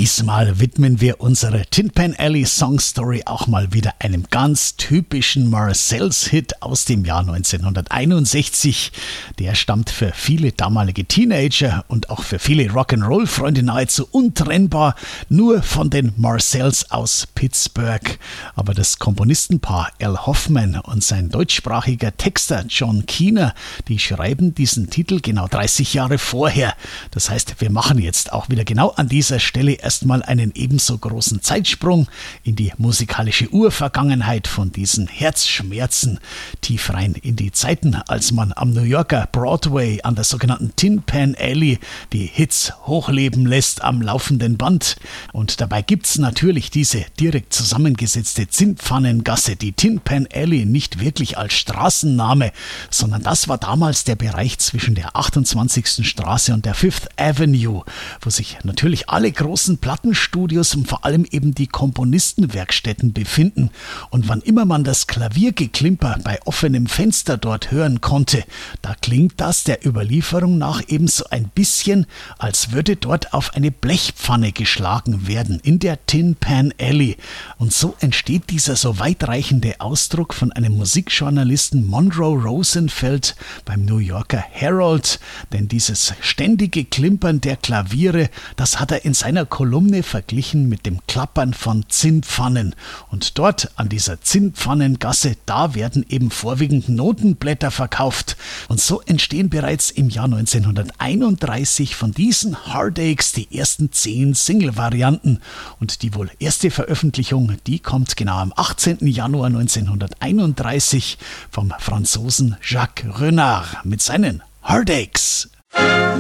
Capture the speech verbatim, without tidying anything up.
Diesmal widmen wir unsere Tin Pan Alley Song Story auch mal wieder einem ganz typischen Marcells-Hit aus dem Jahr neunzehnhunderteinundsechzig. Der stammt für viele damalige Teenager und auch für viele Rock'n'Roll-Freunde nahezu untrennbar nur von den Marcells aus Pittsburgh. Aber das Komponistenpaar Al Hoffman und sein deutschsprachiger Texter John Keener, die schreiben diesen Titel genau dreißig Jahre vorher. Das heißt, wir machen jetzt auch wieder genau an dieser Stelle erstmal einen ebenso großen Zeitsprung in die musikalische Urvergangenheit von diesen Herzschmerzen, tief rein in die Zeiten, als man am New Yorker Broadway an der sogenannten Tin Pan Alley die Hits hochleben lässt am laufenden Band. Und dabei gibt's natürlich diese direkt zusammengesetzte Zinnpfannengasse, die Tin Pan Alley, nicht wirklich als Straßenname, sondern das war damals der Bereich zwischen der achtundzwanzigsten Straße und der Fifth Avenue, wo sich natürlich alle großen Plattenstudios und vor allem eben die Komponistenwerkstätten befinden. Und wann immer man das Klaviergeklimper bei offenem Fenster dort hören konnte, da klingt das der Überlieferung nach ebenso ein bisschen, als würde dort auf eine Blechpfanne geschlagen werden in der Tin Pan Alley. Und so entsteht dieser so weitreichende Ausdruck von einem Musikjournalisten Monroe Rosenfeld beim New Yorker Herald. Denn dieses ständige Klimpern der Klaviere, das hat er in seiner Kolumne verglichen mit dem Klappern von Zinnpfannen. Und dort an dieser Zinnpfannengasse, da werden eben vorwiegend Notenblätter verkauft. Und so entstehen bereits im Jahr neunzehnhunderteinunddreißig von diesen Heartaches die ersten zehn Single-Varianten. Und die wohl erste Veröffentlichung, die kommt genau am achtzehnten Januar neunzehnhunderteinunddreißig vom Franzosen Jacques Renard mit seinen Heartaches.